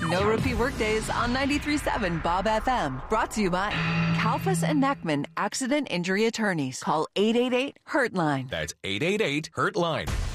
No repeat workdays on 93.7 Bob FM. Brought to you by Kalfas and Neckman Accident Injury Attorneys. Call 888-HURT-LINE. That's 888-HURT-LINE.